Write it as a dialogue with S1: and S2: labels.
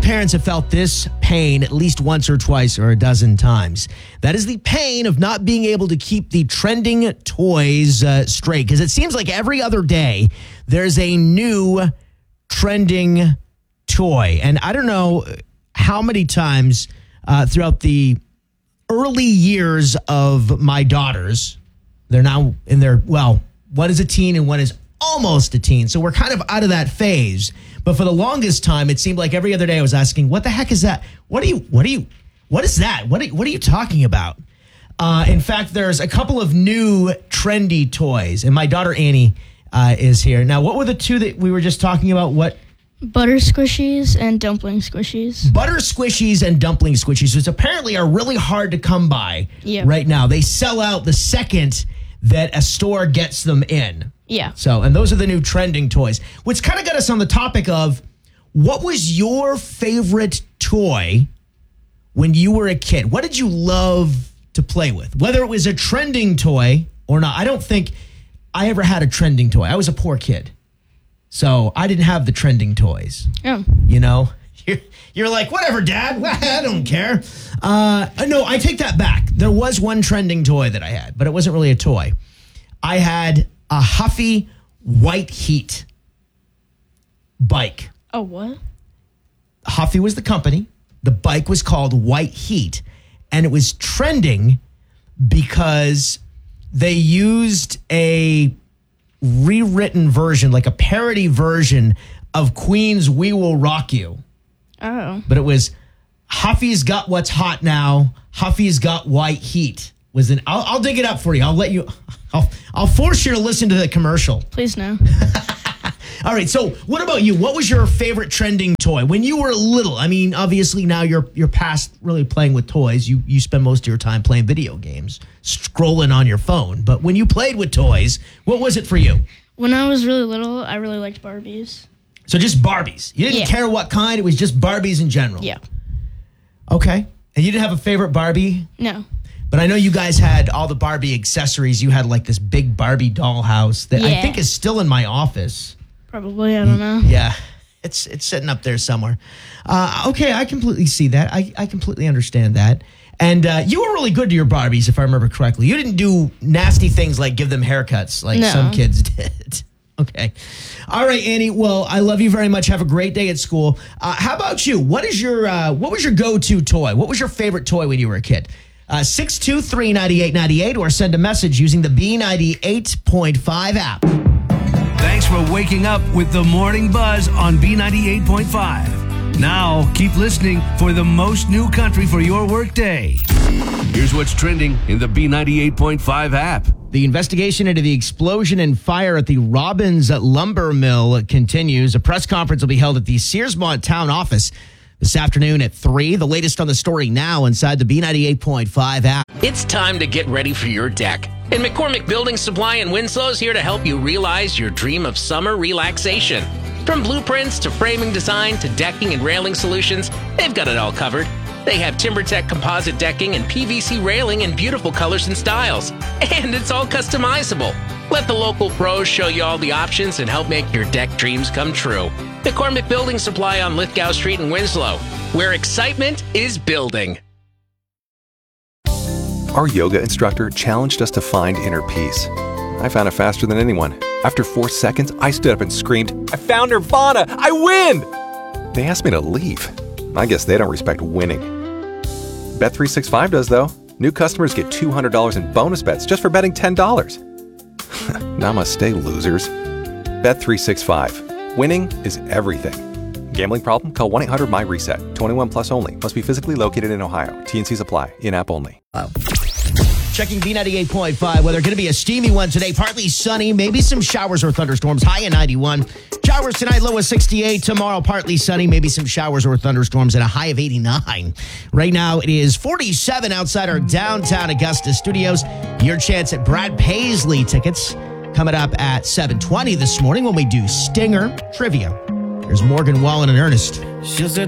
S1: parents have felt this pain at least once or twice or a dozen times. That is the pain of not being able to keep the trending toys straight. Because it seems like every other day there's a new trending toy. And I don't know how many times throughout the early years of my daughters, they're now in their, well, one is a teen and one is almost a teen. So we're kind of out of that phase. But for the longest time, it seemed like every other day I was asking, what the heck is that? What is that? What are you talking about? In fact, there's a couple of new trendy toys. And my daughter Annie is here. Now, what were the two that we were just talking about? What?
S2: Butter squishies and dumpling squishies.
S1: Butter squishies and dumpling squishies, which apparently are really hard to come by right now. They sell out the second that a store gets them in.
S2: Yeah.
S1: So, and those are the new trending toys, which kind of got us on the topic of what was your favorite toy when you were a kid? What did you love to play with? Whether it was a trending toy or not. I don't think I ever had a trending toy. I was a poor kid. So I didn't have the trending toys.
S2: Oh.
S1: You know, you're like, whatever, Dad. I don't care. No, I take that back. There was one trending toy that I had, but it wasn't really a toy. I had a Huffy White Heat bike.
S2: Oh, what?
S1: Huffy was the company. The bike was called White Heat, and it was trending because they used a rewritten version, like a parody version of Queen's We Will Rock You.
S2: Oh.
S1: But it was Huffy's got what's hot now. Huffy's got white heat. I'll dig it up for you. I'll let you. I'll force you to listen to the commercial.
S2: Please no.
S1: All right. So, what about you? What was your favorite trending toy when you were little? I mean, obviously now you're past really playing with toys. You spend most of your time playing video games, scrolling on your phone. But when you played with toys, what was it for you?
S2: When I was really little, I really liked Barbies.
S1: So just Barbies. You didn't care what kind. It was just Barbies in general.
S2: Yeah.
S1: Okay. And you didn't have a favorite Barbie?
S2: No.
S1: But I know you guys had all the Barbie accessories. You had like this big Barbie dollhouse that I think is still in my office.
S2: Probably. I don't know.
S1: Yeah. It's sitting up there somewhere. Okay. I completely see that. I completely understand that. And you were really good to your Barbies, if I remember correctly. You didn't do nasty things like give them haircuts like some kids did. Okay. All right, Annie. Well, I love you very much. Have a great day at school. How about you? What was your go-to toy? What was your favorite toy when you were a kid? 623-9898 or send a message using the B98.5 app.
S3: Thanks for waking up with the Morning Buzz on B98.5. Now, keep listening for the most new country for your workday. Here's what's trending in the B98.5 app.
S1: The investigation into the explosion and fire at the Robbins Lumber Mill continues. A press conference will be held at the Searsmont Town office this afternoon at 3. The latest on the story now inside the B98.5 app.
S4: It's time to get ready for your deck. And McCormick Building Supply in Winslow is here to help you realize your dream of summer relaxation. From blueprints to framing design to decking and railing solutions, they've got it all covered. They have TimberTech composite decking and PVC railing in beautiful colors and styles. And it's all customizable. Let the local pros show you all the options and help make your deck dreams come true. McCormick Building Supply on Lithgow Street in Winslow, where excitement is building.
S5: Our yoga instructor challenged us to find inner peace. I found it faster than anyone. After 4 seconds, I stood up and screamed, "I found Nirvana! I win!" They asked me to leave. I guess they don't respect winning. Bet365 does, though. New customers get $200 in bonus bets just for betting $10. Namaste, losers. Bet365. Winning is everything. Gambling problem? Call 1-800-MY-RESET. 21 plus only. Must be physically located in Ohio. T&Cs apply. In-app only.
S1: Checking B98.5 weather. Going to be a steamy one today. Partly sunny. Maybe some showers or thunderstorms. High at 91. Showers tonight. Low at 68. Tomorrow, partly sunny. Maybe some showers or thunderstorms at a high of 89. Right now, it is 47 outside our downtown Augusta studios. Your chance at Brad Paisley tickets coming up at 7:20 this morning when we do Stinger Trivia. There's Morgan Wallen and Ernest.
S6: She'll sit